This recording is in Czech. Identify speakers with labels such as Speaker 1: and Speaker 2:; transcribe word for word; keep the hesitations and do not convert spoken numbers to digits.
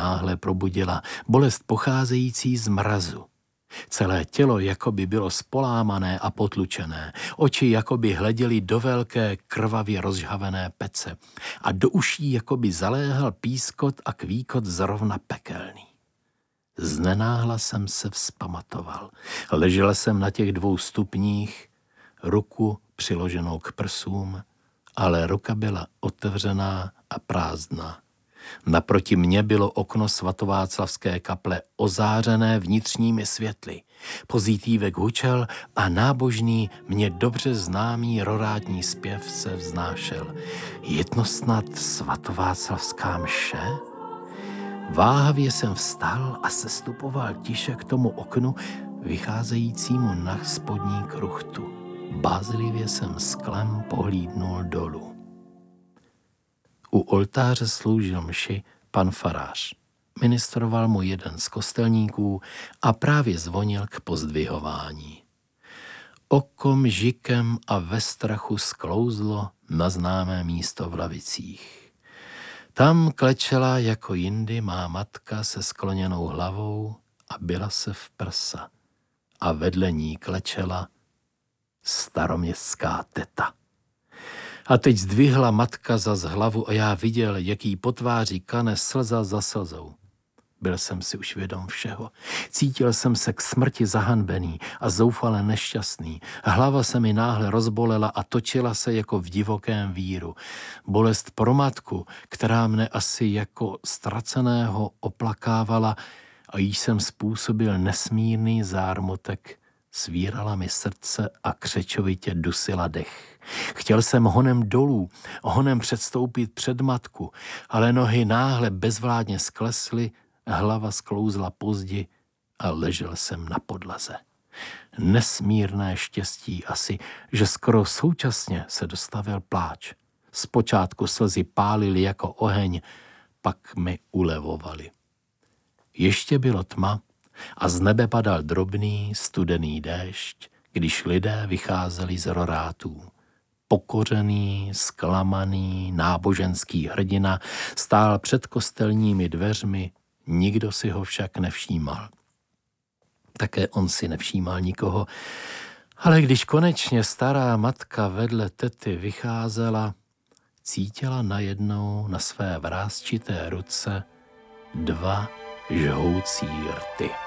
Speaker 1: náhle probudila, bolest pocházející z mrazu. Celé tělo jakoby bylo spolámané a potlučené, oči jakoby hleděly do velké krvavě rozžhavené pece a do uší jakoby zaléhal pískot a kvíkot zrovna pekelný. Znenáhla jsem se vzpamatoval. Ležel jsem na těch dvou stupních, ruku přiloženou k prsům, ale ruka byla otevřená a prázdná. Naproti mně bylo okno svatováclavské kaple ozářené vnitřními světly. Pozítívek hučel a nábožný, mně dobře známý rorátní zpěv se vznášel. Jedno snad svatováclavská mše? Váhavě jsem vstal a sestupoval tiše k tomu oknu, vycházejícímu na spodní kruchtu. Bázlivě jsem sklem pohlídnul dolů. U oltáře sloužil mši pan farář. Ministroval mu jeden z kostelníků a právě zvonil k pozdvihování. Oko mžikem a ve strachu sklouzlo na známé místo v lavicích. Tam klečela jako jindy má matka se skloněnou hlavou a byla se v prsa. A vedle ní klečela staroměstská teta. A teď zdvihla matka zas hlavu a já viděl, jak jí po tváři kane slza za slzou. Byl jsem si už vědom všeho. Cítil jsem se k smrti zahanbený a zoufale nešťastný. Hlava se mi náhle rozbolela a točila se jako v divokém víru. Bolest pro matku, která mne asi jako ztraceného oplakávala a jíž jsem způsobil nesmírný zármutek, svírala mi srdce a křečovitě dusila dech. Chtěl jsem honem dolů, honem předstoupit před matku, ale nohy náhle bezvládně sklesly, hlava sklouzla pozdi a ležel jsem na podlaze. Nesmírné štěstí asi, že skoro současně se dostavil pláč. Zpočátku slzy pálily jako oheň, pak mi ulevovali. Ještě bylo tma a z nebe padal drobný, studený déšť, když lidé vycházeli z rorátů. Pokořený, zklamaný, náboženský hrdina stál před kostelními dveřmi, nikdo si ho však nevšímal. Také on si nevšímal nikoho, ale když konečně stará matka vedle tety vycházela, cítila najednou na své vrásčité ruce dva žhoucí rty.